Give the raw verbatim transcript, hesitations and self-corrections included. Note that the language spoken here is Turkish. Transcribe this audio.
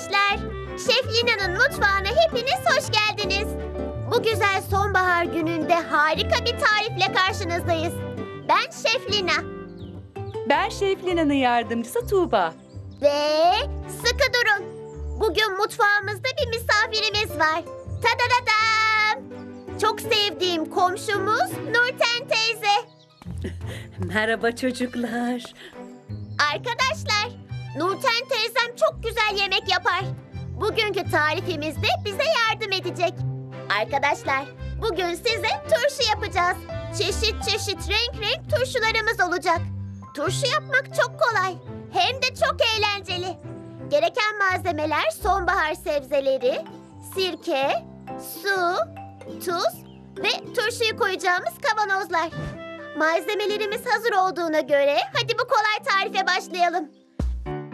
arkadaşlar. Şef Lina'nın mutfağına hepiniz hoş geldiniz. Bu güzel sonbahar gününde harika bir tarifle karşınızdayız. Ben Şef Lina. Ben Şef Lina'nın yardımcısı Tuğba. Ve sıkı durun. Bugün mutfağımızda bir misafirimiz var. Tadadadam! Çok sevdiğim komşumuz Nurten teyze. Merhaba çocuklar. Arkadaşlar, Nurten teyzem çok güzel yemek yapar. Bugünkü tarifimizde bize yardım edecek. Arkadaşlar, bugün size turşu yapacağız. Çeşit çeşit renk renk turşularımız olacak. Turşu yapmak çok kolay. Hem de çok eğlenceli. Gereken malzemeler sonbahar sebzeleri, sirke, su, tuz ve turşuyu koyacağımız kavanozlar. Malzemelerimiz hazır olduğuna göre hadi bu kolay tarife başlayalım.